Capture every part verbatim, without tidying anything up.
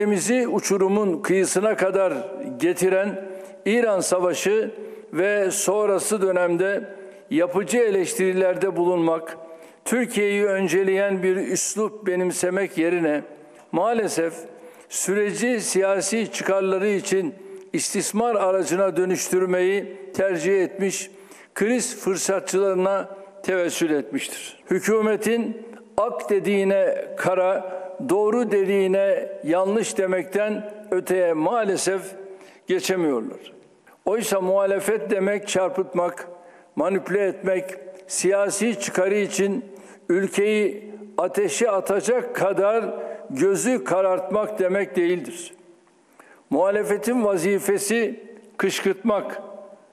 Ülkemizi uçurumun kıyısına kadar getiren İran Savaşı ve sonrası dönemde yapıcı eleştirilerde bulunmak, Türkiye'yi önceleyen bir üslup benimsemek yerine maalesef süreci siyasi çıkarları için istismar aracına dönüştürmeyi tercih etmiş, kriz fırsatçılarına tevessül etmiştir. Hükümetin ak dediğine kara, doğru dediğine yanlış demekten öteye maalesef geçemiyorlar. Oysa muhalefet demek çarpıtmak, manipüle etmek, siyasi çıkarı için ülkeyi ateşe atacak kadar gözü karartmak demek değildir. Muhalefetin vazifesi kışkırtmak,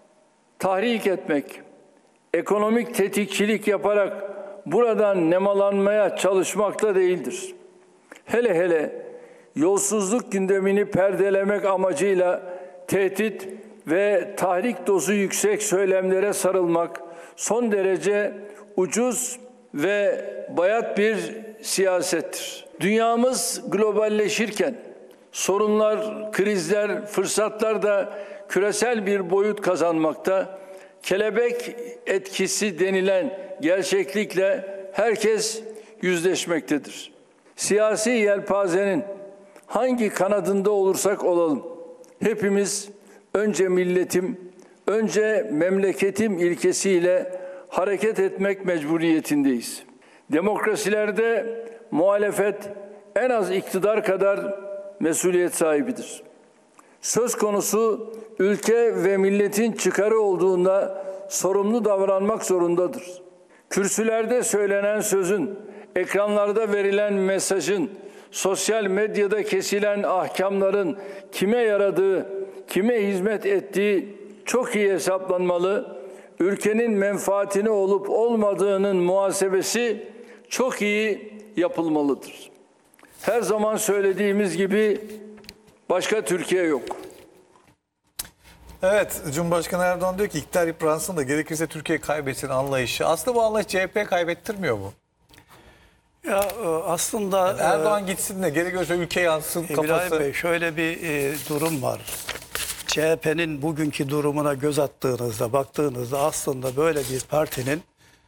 tahrik etmek, ekonomik tetikçilik yaparak buradan nemalanmaya çalışmak da değildir. Hele hele yolsuzluk gündemini perdelemek amacıyla tehdit ve tahrik dozu yüksek söylemlere sarılmak son derece ucuz ve bayat bir siyasettir. Dünyamız globalleşirken sorunlar, krizler, fırsatlar da küresel bir boyut kazanmakta. Kelebek etkisi denilen gerçeklikle herkes yüzleşmektedir. Siyasi yelpazenin hangi kanadında olursak olalım, hepimiz önce milletim, önce memleketim ilkesiyle hareket etmek mecburiyetindeyiz. Demokrasilerde muhalefet en az iktidar kadar mesuliyet sahibidir. Söz konusu ülke ve milletin çıkarı olduğunda sorumlu davranmak zorundadır. Kürsülerde söylenen sözün, ekranlarda verilen mesajın, sosyal medyada kesilen ahkamların kime yaradığı, kime hizmet ettiği çok iyi hesaplanmalı. Ülkenin menfaatine olup olmadığının muhasebesi çok iyi yapılmalıdır. Her zaman söylediğimiz gibi başka Türkiye yok. Evet, Cumhurbaşkanı Erdoğan diyor ki iktidar yıpransın da gerekirse Türkiye kaybetsin anlayışı. Aslında bu anlayış C H P kaybettirmiyor mu? Ya aslında Yani Erdoğan gitsin de gerekirse ülke yansın İbrahim kafası. Bey, şöyle bir e, durum var. C H P'nin bugünkü durumuna göz attığınızda, baktığınızda aslında böyle bir partinin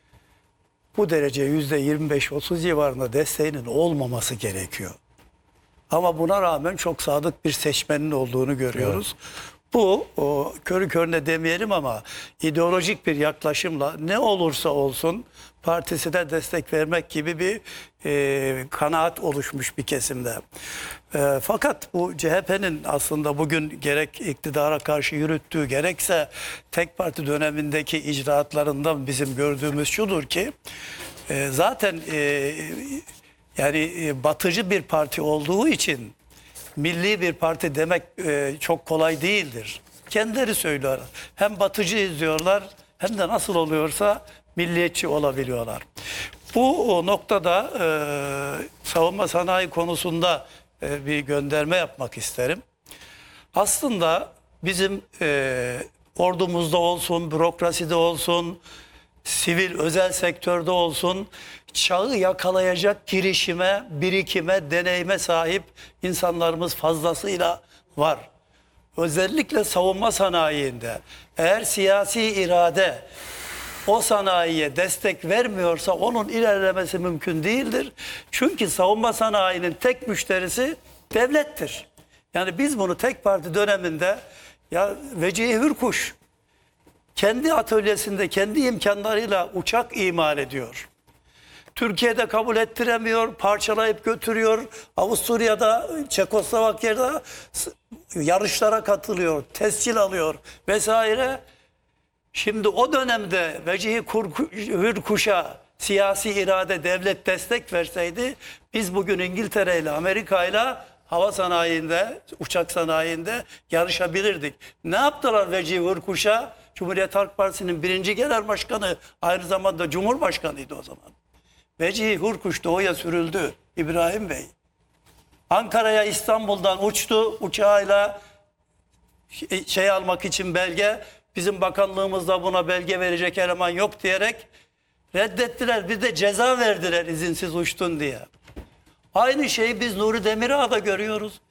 bu derece yüzde yirmi beş otuz civarında desteğinin olmaması gerekiyor. Ama buna rağmen çok sadık bir seçmenin olduğunu görüyoruz. Evet. Bu o, körü körüne demeyelim ama ideolojik bir yaklaşımla ne olursa olsun partisine destek vermek gibi bir e, kanaat oluşmuş bir kesimde. E, fakat bu C H P'nin aslında bugün gerek iktidara karşı yürüttüğü gerekse tek parti dönemindeki icraatlarından bizim gördüğümüz şudur ki e, zaten e, yani e, batıcı bir parti olduğu için milli bir parti demek e, çok kolay değildir. Kendileri söylüyorlar. Hem batıcı izliyorlar hem de nasıl oluyorsa milliyetçi olabiliyorlar. Bu o noktada e, savunma sanayi konusunda e, bir gönderme yapmak isterim. Aslında bizim e, ordumuzda olsun, bürokraside olsun, sivil özel sektörde olsun çağı yakalayacak girişime, birikime, deneyime sahip insanlarımız fazlasıyla var. Özellikle savunma sanayinde eğer siyasi irade o sanayiye destek vermiyorsa onun ilerlemesi mümkün değildir. Çünkü savunma sanayinin tek müşterisi devlettir. Yani biz bunu tek parti döneminde ya Vecihi Hürkuş kendi atölyesinde kendi imkanlarıyla uçak imal ediyor. Türkiye'de kabul ettiremiyor, parçalayıp götürüyor. Avusturya'da, Çekoslovakya'da yarışlara katılıyor, tescil alıyor vesaire. Şimdi o dönemde Vecihi Hürkuş'a siyasi irade, devlet destek verseydi biz bugün İngiltere ile Amerika ile hava sanayinde, uçak sanayinde yarışabilirdik. Ne yaptılar Vecihi Hürkuş'a? Cumhuriyet Halk Partisi'nin birinci genel başkanı, aynı zamanda Cumhurbaşkanıydı o zaman. Vecihi Hürkuş doğuya sürüldü İbrahim Bey. Ankara'ya İstanbul'dan uçtu uçağıyla şey almak için belge. Bizim bakanlığımızda buna belge verecek eleman yok diyerek reddettiler. Bir de ceza verdiler izinsiz uçtun diye. Aynı şeyi biz Nuri Demirağ'da görüyoruz.